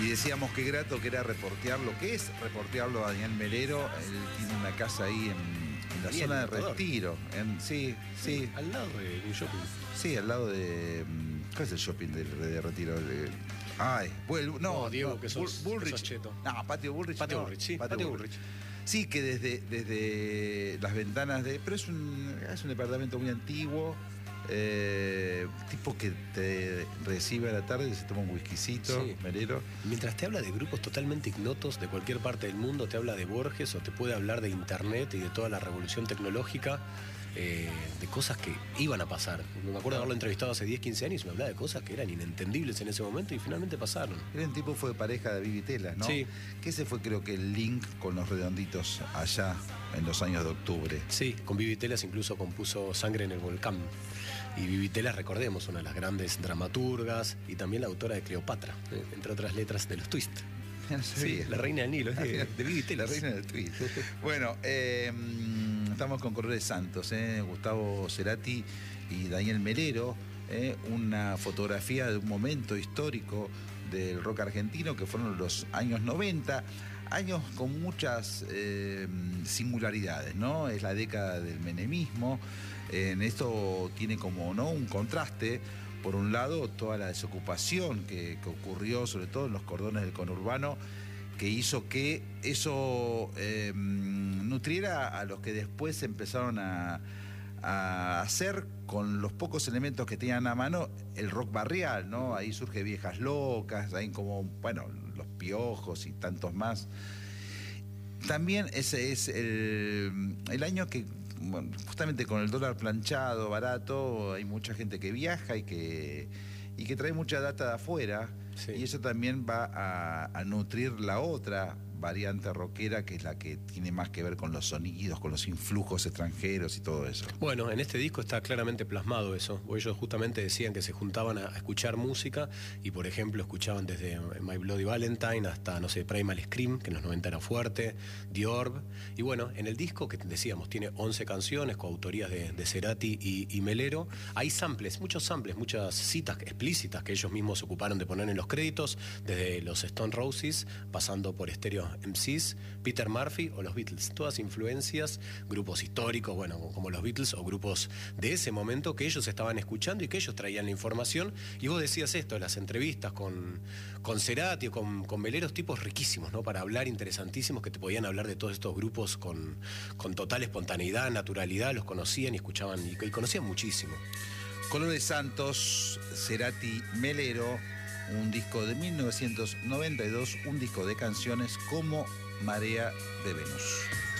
Y decíamos qué grato que era reportearlo, que es reportearlo a Daniel Melero. Él tiene una casa ahí en la zona de Retiro. Sí. Al lado de un shopping. Sí, al lado de... ¿Cuál es el shopping de Retiro? Diego, que sos cheto. No, Patio Bullrich. Patio Bullrich. Sí, que desde las ventanas de... Pero es un departamento muy antiguo. Tipo que te recibe a la tarde y se toma un whiskycito, sí. Melero. Mientras te habla de grupos totalmente ignotos de cualquier parte del mundo, te habla de Borges o te puede hablar de internet y de toda la revolución tecnológica, de cosas que iban a pasar. Me acuerdo de haberlo entrevistado hace 10, 15 años y me hablaba de cosas que eran inentendibles en ese momento y finalmente pasaron. El tipo fue pareja de Vivi Telas, ¿no? Sí. Que ese fue, creo que, el link con los Redonditos allá en los años de octubre. Sí, con Vivi Telas incluso compuso Sangre en el Volcán. Y Vivi Telas, recordemos, una de las grandes dramaturgas y también la autora de Cleopatra, entre otras letras de los Twist. Sí, la reina del Nilo, es de Vivi Telas. La reina del Twist. Bueno, estamos con Colores Santos, Gustavo Cerati y Daniel Melero, una fotografía de un momento histórico del rock argentino que fueron los años 90, años con muchas singularidades, ¿no? Es la década del menemismo. En esto tiene como, ¿no?, un contraste. Por un lado, toda la desocupación que ocurrió, sobre todo en los cordones del conurbano, que hizo que eso nutriera a los que después empezaron a hacer con los pocos elementos que tenían a mano el rock barrial, ¿no? Ahí surge Viejas Locas, hay como, bueno, Los Piojos y tantos más. También ese es el año que, bueno, justamente con el dólar planchado, barato, hay mucha gente que viaja y que trae mucha data de afuera. Sí. Y eso también va a nutrir la otra variante rockera, que es la que tiene más que ver con los sonidos, con los influjos extranjeros y todo eso. Bueno, en este disco está claramente plasmado eso. Ellos justamente decían que se juntaban a escuchar música y, por ejemplo, escuchaban desde My Bloody Valentine hasta, no sé, Primal Scream, que en los 90 era fuerte, The Orb. Y bueno, en el disco, que decíamos, tiene 11 canciones, coautorías de Cerati y Melero. Hay samples, muchas citas explícitas que ellos mismos se ocuparon de poner en los créditos, desde los Stone Roses, pasando por Stereo MCs, Peter Murphy o los Beatles. Todas influencias, grupos históricos, bueno, como los Beatles o grupos de ese momento que ellos estaban escuchando y que ellos traían la información. Y vos decías esto, las entrevistas con Cerati o con Meleros, tipos riquísimos, ¿no? Para hablar, interesantísimos, que te podían hablar de todos estos grupos con total espontaneidad, naturalidad, los conocían y escuchaban y conocían muchísimo. Colores Santos, Cerati, Melero, un disco de 1992, un disco de canciones como Marea de Venus.